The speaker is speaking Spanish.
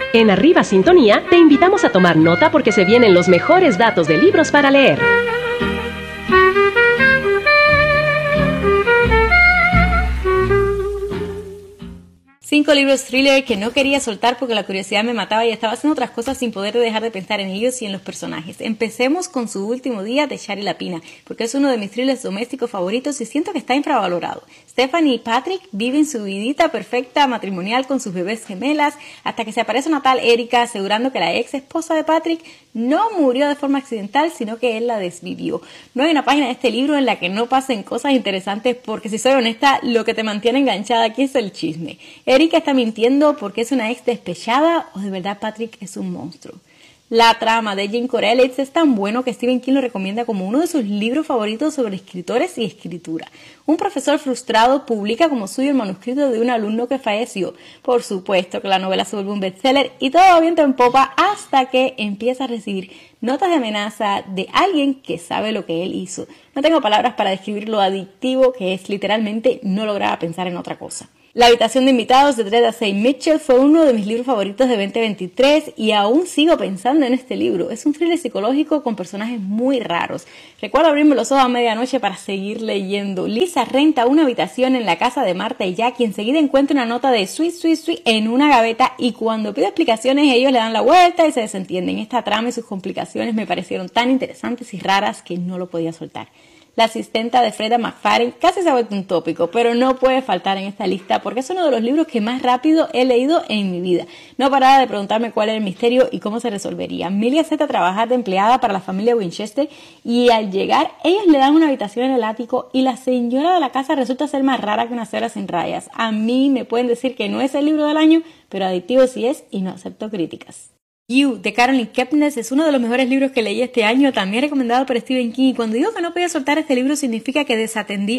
En Arriba Sintonía te invitamos a tomar nota porque se vienen los mejores datos de libros para leer. 5 libros thriller que no quería soltar porque la curiosidad me mataba y estaba haciendo otras cosas sin poder dejar de pensar en ellos y en los personajes. Empecemos con Su último día de Shari Lapina, porque es uno de mis thrillers domésticos favoritos y siento que está infravalorado. Stephanie y Patrick viven su vidita perfecta matrimonial con sus bebés gemelas hasta que se aparece una tal Erika asegurando que la ex esposa de Patrick no murió de forma accidental, sino que él la desvivió. No hay una página de este libro en la que no pasen cosas interesantes porque, si soy honesta, lo que te mantiene enganchada aquí es el chisme. Erika está mintiendo porque es una ex despechada o de verdad Patrick es un monstruo. La trama de Jane Corelitz es tan bueno que Stephen King lo recomienda como uno de sus libros favoritos sobre escritores y escritura. Un profesor frustrado publica como suyo el manuscrito de un alumno que falleció. Por supuesto que la novela se vuelve un bestseller y todo va viento en popa hasta que empieza a recibir notas de amenaza de alguien que sabe lo que él hizo. No tengo palabras para describir lo adictivo que es, literalmente no lograba pensar en otra cosa. La habitación de invitados de Ted Asay Mitchell fue uno de mis libros favoritos de 2023 y aún sigo pensando en este libro. Es un thriller psicológico con personajes muy raros. Recuerdo abrirme los ojos a medianoche para seguir leyendo. Lisa renta una habitación en la casa de Marta y Jack y enseguida encuentra una nota de sweet, sweet, sweet en una gaveta y cuando pide explicaciones ellos le dan la vuelta y se desentienden. Esta trama y sus complicaciones me parecieron tan interesantes y raras que no lo podía soltar. La asistenta de Freda McFarlane casi se ha vuelto un tópico, pero no puede faltar en esta lista porque es uno de los libros que más rápido he leído en mi vida. No paraba de preguntarme cuál era el misterio y cómo se resolvería. Millie acepta trabajar de empleada para la familia Winchester y al llegar ellos le dan una habitación en el ático y la señora de la casa resulta ser más rara que una cebra sin rayas. A mí me pueden decir que no es el libro del año, pero adictivo sí es y no acepto críticas. You, de Caroline Kepnes, es uno de los mejores libros que leí este año, también recomendado por Stephen King. Y cuando digo que no podía soltar este libro significa que desatendí